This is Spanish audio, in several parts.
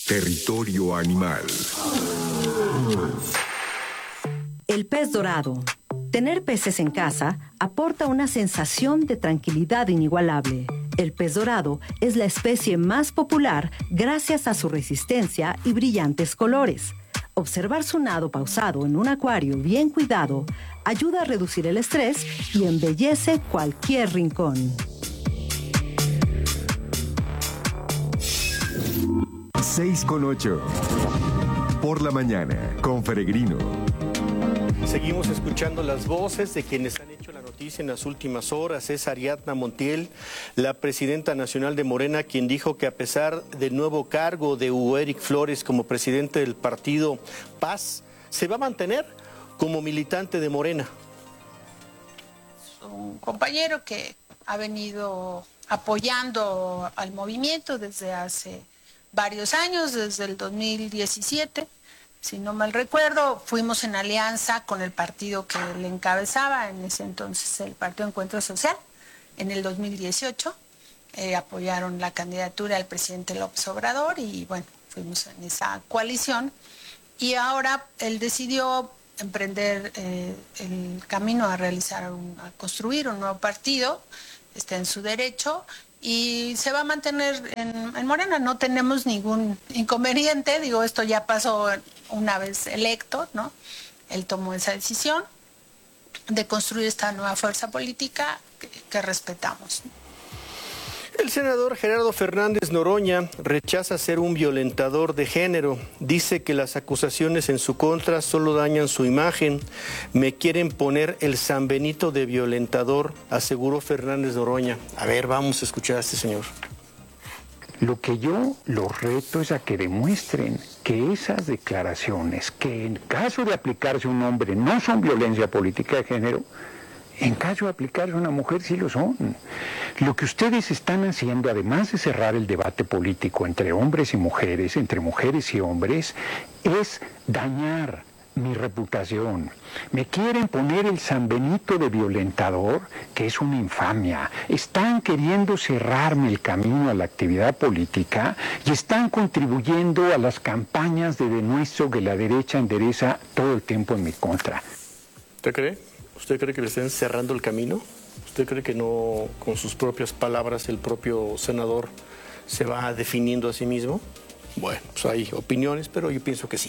Territorio animal. El pez dorado. Tener peces en casa aporta una sensación de tranquilidad inigualable. El pez dorado es la especie más popular gracias a su resistencia y brillantes colores. Observar su nado pausado en un acuario bien cuidado ayuda a reducir el estrés y embellece cualquier rincón. 6:08. Por la mañana, con Peregrino. Seguimos escuchando las voces de quienes han hecho la noticia en las últimas horas. Es Ariadna Montiel, la presidenta nacional de Morena, quien dijo que a pesar del nuevo cargo de Hugo Eric Flores como presidente del partido Paz, se va a mantener como militante de Morena. Un compañero que ha venido apoyando al movimiento desde hace varios años, desde el 2017. Si no mal recuerdo, fuimos en alianza con el partido que le encabezaba, en ese entonces el Partido Encuentro Social, en el 2018. Apoyaron la candidatura del presidente López Obrador y bueno, fuimos en esa coalición. Y ahora él decidió emprender el camino a construir un nuevo partido, está en su derecho. Y se va a mantener en Morena, no tenemos ningún inconveniente, digo, esto ya pasó una vez electo, ¿no? Él tomó esa decisión de construir esta nueva fuerza política que respetamos. El senador Gerardo Fernández Noroña rechaza ser un violentador de género. Dice que las acusaciones en su contra solo dañan su imagen. Me quieren poner el San Benito de violentador, aseguró Fernández Noroña. A ver, vamos a escuchar a este señor. Lo que yo los reto es a que demuestren que esas declaraciones, que en caso de aplicarse a un hombre no son violencia política de género, en caso de aplicarse a una mujer sí lo son. Lo que ustedes están haciendo, además de cerrar el debate político entre hombres y mujeres, entre mujeres y hombres, es dañar mi reputación. Me quieren poner el San Benito de violentador, que es una infamia. Están queriendo cerrarme el camino a la actividad política y están contribuyendo a las campañas de denuesto que la derecha endereza todo el tiempo en mi contra. ¿Usted cree? ¿Usted cree que le estén cerrando el camino? ¿Usted cree que no, con sus propias palabras, el propio senador se va definiendo a sí mismo? Bueno, pues hay opiniones, pero yo pienso que sí.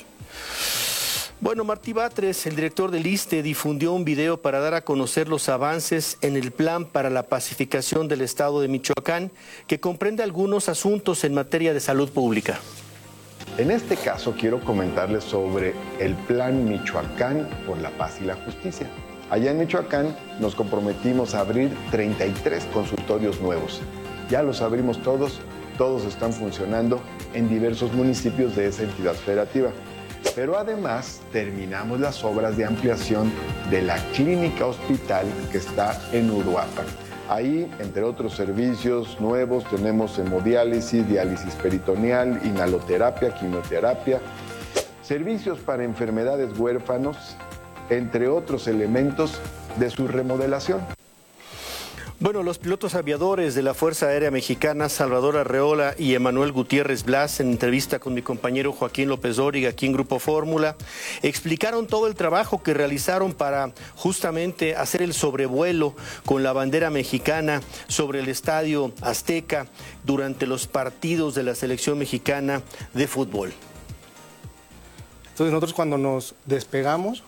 Bueno, Martí Batres, el director del ISSSTE, difundió un video para dar a conocer los avances en el plan para la pacificación del estado de Michoacán, que comprende algunos asuntos en materia de salud pública. En este caso quiero comentarles sobre el Plan Michoacán por la Paz y la Justicia. Allá en Michoacán nos comprometimos a abrir 33 consultorios nuevos. Ya los abrimos todos están funcionando en diversos municipios de esa entidad federativa. Pero además terminamos las obras de ampliación de la clínica hospital que está en Uruapan. Ahí, entre otros servicios nuevos, tenemos hemodiálisis, diálisis peritoneal, inhaloterapia, quimioterapia, servicios para enfermedades huérfanos, entre otros elementos de su remodelación. Bueno, los pilotos aviadores de la Fuerza Aérea Mexicana, Salvador Arreola y Emanuel Gutiérrez Blas, en entrevista con mi compañero Joaquín López Dóriga aquí en Grupo Fórmula, explicaron todo el trabajo que realizaron para justamente hacer el sobrevuelo con la bandera mexicana sobre el Estadio Azteca durante los partidos de la selección mexicana de fútbol. Entonces nosotros cuando nos despegamos,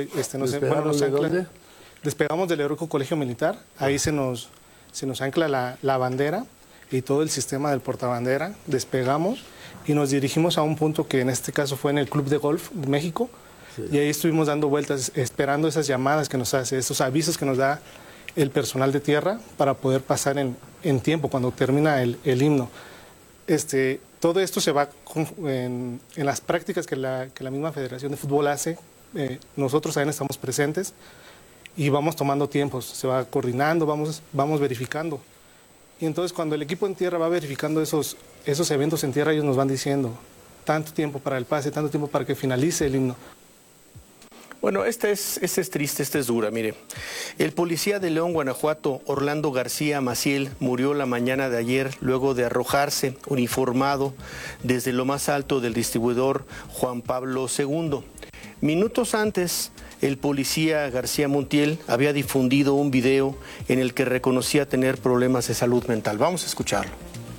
despegamos del Heroico Colegio Militar, ahí se nos ancla la bandera y todo el sistema del portabandera, despegamos y nos dirigimos a un punto que en este caso fue en el Club de Golf de México, sí. Y ahí estuvimos dando vueltas, esperando esas llamadas que nos hace, esos avisos que nos da el personal de tierra para poder pasar en tiempo cuando termina el himno. Todo esto se va en las prácticas que la misma Federación de Fútbol hace. Nosotros ahí estamos presentes y vamos tomando tiempos, se va coordinando, vamos verificando. Y entonces cuando el equipo en tierra va verificando esos eventos en tierra, ellos nos van diciendo tanto tiempo para el pase, tanto tiempo para que finalice el himno. Bueno, esta es triste, esta es dura, mire. El policía de León, Guanajuato, Orlando García Maciel, murió la mañana de ayer luego de arrojarse uniformado desde lo más alto del distribuidor Juan Pablo II. Minutos antes, el policía García Montiel había difundido un video en el que reconocía tener problemas de salud mental. Vamos a escucharlo.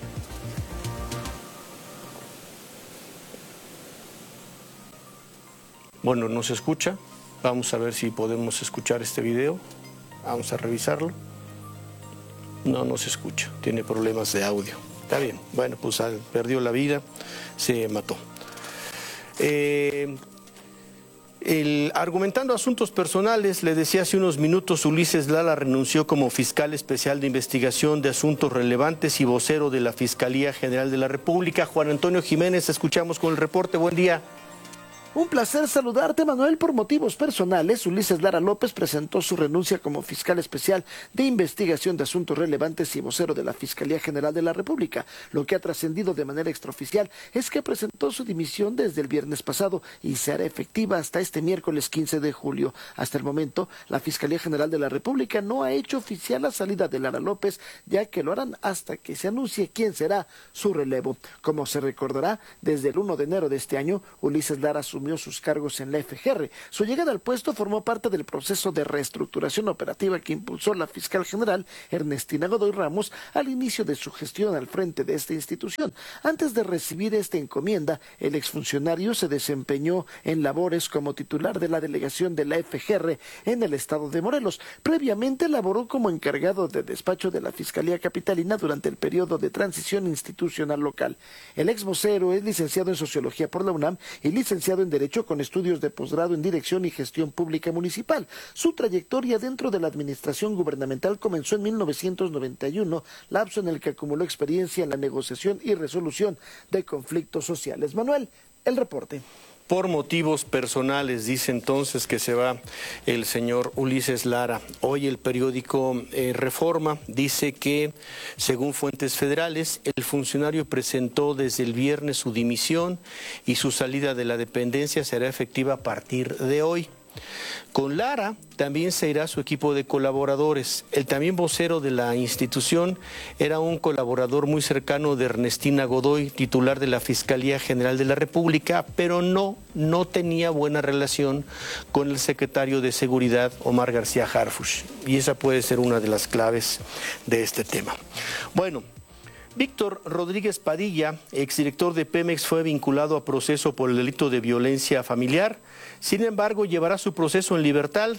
Bueno, no se escucha. Vamos a ver si podemos escuchar este video. Vamos a revisarlo. No se escucha. Tiene problemas de audio. Está bien. Bueno, pues perdió la vida, se mató. Argumentando asuntos personales, le decía hace unos minutos, Ulises Lara renunció como fiscal especial de investigación de asuntos relevantes y vocero de la Fiscalía General de la República. Juan Antonio Jiménez, escuchamos con el reporte. Buen día. Un placer saludarte, Manuel. Por motivos personales, Ulises Lara López presentó su renuncia como fiscal especial de investigación de asuntos relevantes y vocero de la Fiscalía General de la República. Lo que ha trascendido de manera extraoficial es que presentó su dimisión desde el viernes pasado y se hará efectiva hasta este miércoles 15 de julio. Hasta el momento, la Fiscalía General de la República no ha hecho oficial la salida de Lara López, ya que lo harán hasta que se anuncie quién será su relevo. Como se recordará, desde el 1 de enero de este año, Ulises Lara asumió sus cargos en la FGR. Su llegada al puesto formó parte del proceso de reestructuración operativa que impulsó la fiscal general Ernestina Godoy Ramos al inicio de su gestión al frente de esta institución. Antes de recibir esta encomienda, el exfuncionario se desempeñó en labores como titular de la delegación de la FGR en el estado de Morelos. Previamente laboró como encargado de despacho de la Fiscalía Capitalina durante el periodo de transición institucional local. El ex vocero es licenciado en Sociología por la UNAM y licenciado en Derecho con estudios de posgrado en Dirección y Gestión Pública Municipal. Su trayectoria dentro de la administración gubernamental comenzó en 1991, lapso en el que acumuló experiencia en la negociación y resolución de conflictos sociales. Manuel, el reporte. Por motivos personales, dice entonces que se va el señor Ulises Lara. Hoy el periódico Reforma dice que, según fuentes federales, el funcionario presentó desde el viernes su dimisión y su salida de la dependencia será efectiva a partir de hoy. Con Lara también se irá su equipo de colaboradores. El también vocero de la institución era un colaborador muy cercano de Ernestina Godoy, titular de la Fiscalía General de la República, pero no tenía buena relación con el secretario de Seguridad, Omar García Harfuch. Y esa puede ser una de las claves de este tema. Bueno, Víctor Rodríguez Padilla, exdirector de Pemex, fue vinculado a proceso por el delito de violencia familiar. Sin embargo, llevará su proceso en libertad,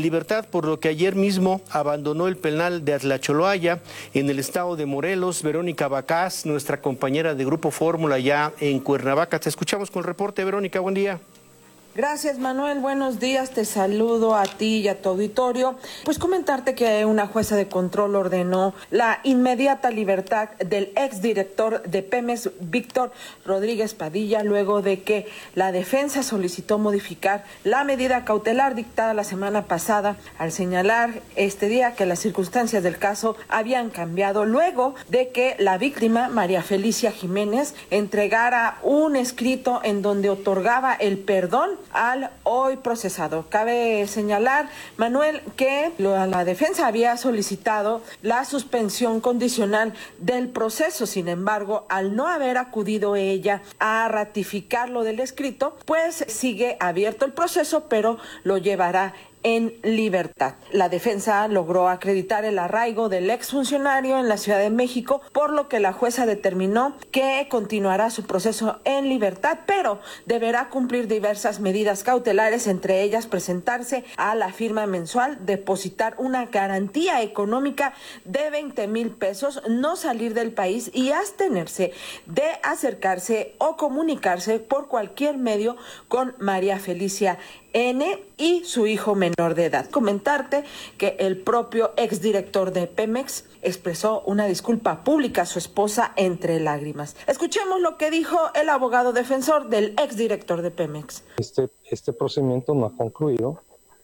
por lo que ayer mismo abandonó el penal de Atlacholoaya, en el estado de Morelos. Verónica Bacás, nuestra compañera de Grupo Fórmula ya en Cuernavaca. Te escuchamos con el reporte, Verónica, buen día. Gracias, Manuel. Buenos días. Te saludo a ti y a tu auditorio. Pues comentarte que una jueza de control ordenó la inmediata libertad del exdirector de Pemex, Víctor Rodríguez Padilla, luego de que la defensa solicitó modificar la medida cautelar dictada la semana pasada al señalar este día que las circunstancias del caso habían cambiado luego de que la víctima, María Felicia Jiménez, entregara un escrito en donde otorgaba el perdón al hoy procesado. Cabe señalar, Manuel, que la defensa había solicitado la suspensión condicional del proceso. Sin embargo, al no haber acudido ella a ratificar lo del escrito, pues sigue abierto el proceso, pero lo llevará en libertad. La defensa logró acreditar el arraigo del exfuncionario en la Ciudad de México, por lo que la jueza determinó que continuará su proceso en libertad, pero deberá cumplir diversas medidas cautelares, entre ellas presentarse a la firma mensual, depositar una garantía económica de 20,000 pesos, no salir del país y abstenerse de acercarse o comunicarse por cualquier medio con María Felicia N. y su hijo menor de edad. Comentarte que el propio exdirector de Pemex expresó una disculpa pública a su esposa entre lágrimas. Escuchemos lo que dijo el abogado defensor del exdirector de Pemex. Este procedimiento no ha concluido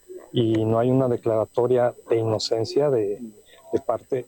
y no hay una declaratoria de inocencia de parte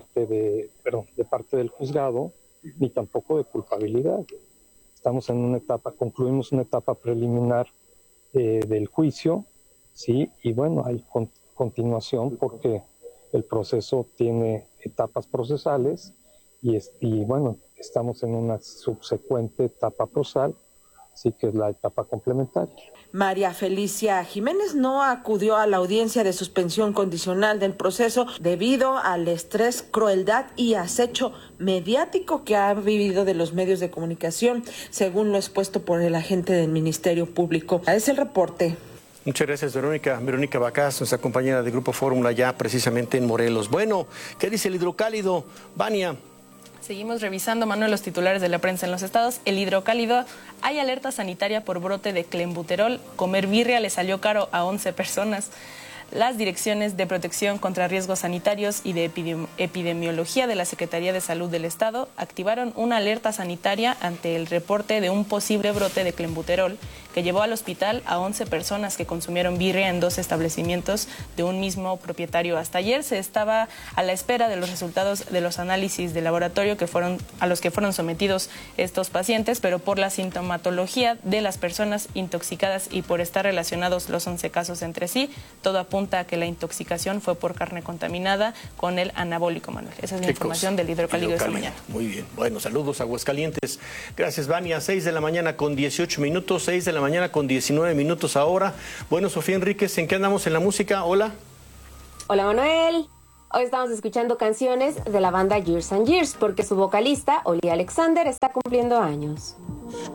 del juzgado, ni tampoco de culpabilidad. Estamos en una etapa, concluimos una etapa preliminar del juicio ¿sí? Y bueno, hay continuación porque el proceso tiene etapas procesales y bueno, estamos en una subsecuente etapa procesal, sí que es la etapa complementaria. María Felicia Jiménez no acudió a la audiencia de suspensión condicional del proceso debido al estrés, crueldad y acecho mediático que ha vivido de los medios de comunicación, según lo expuesto por el agente del Ministerio Público. Es el reporte. Muchas gracias, Verónica. Verónica Bacás, nuestra compañera de Grupo Fórmula, ya precisamente en Morelos. Bueno, ¿qué dice el hidrocálido? Vania. Seguimos revisando, Manuel, los titulares de la prensa en los estados. El hidrocálido, hay alerta sanitaria por brote de clenbuterol. Comer birria le salió caro a 11 personas. Las direcciones de protección contra riesgos sanitarios y de epidemiología de la Secretaría de Salud del Estado activaron una alerta sanitaria ante el reporte de un posible brote de clenbuterol que llevó al hospital a 11 personas que consumieron birria en 2 establecimientos de un mismo propietario. Hasta ayer se estaba a la espera de los resultados de los análisis de laboratorio a los que fueron sometidos estos pacientes, pero por la sintomatología de las personas intoxicadas y por estar relacionados los 11 casos entre sí, todo apunta a que la intoxicación fue por carne contaminada con el anabólico, Manuel. Esa es la información del hidrocálido de esta mañana. Muy bien. Bueno, saludos a Aguascalientes. Gracias, Vania. 6 de la mañana con 18 minutos, 6 de la mañana con 19 minutos ahora. Bueno, Sofía Enríquez, ¿en qué andamos en la música? Hola. Hola, Manuel. Hoy estamos escuchando canciones de la banda Years and Years porque su vocalista, Oli Alexander, está cumpliendo años.